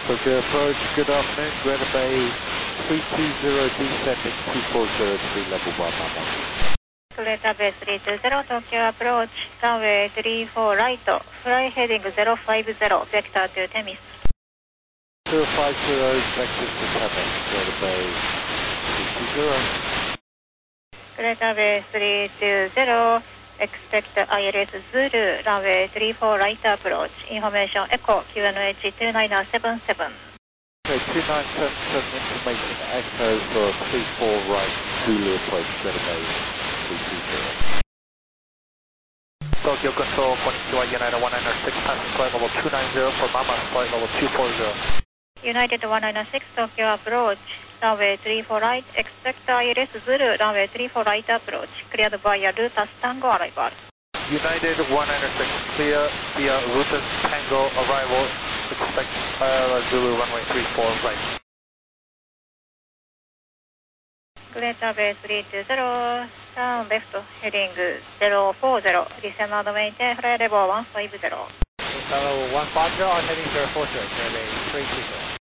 Tokyo approach, good afternoon, Greta Bay 320 descending 2403 level 1 Mama. Greta Bay 320, Tokyo approach, runway 34 right, fly heading 050, vector to Temis. 050, vector to Temis, Greta Bay 320. Greta Bay 320, expect ILS Zulu, runway 34 right approach, information echo, QNH 2977. Okay, 2977, information echo for 34 right, Zulu approach, Greta Bay 320. Tokyo Control, konnichiwa, United 196, passing flight level 290 for Mama, flight level 240. United 196, Tokyo approach, runway 34 right, expect ILS Zulu, runway 34 right approach, cleared via Lotus Tango arrival. United 196, clear via Lotus Tango arrival, expect ILS Zulu, runway 34 right. Greta Bay 320, turn left, heading 040, descend and maintain, fly level 150. Level 150, on heading 040, Greta Bay 320.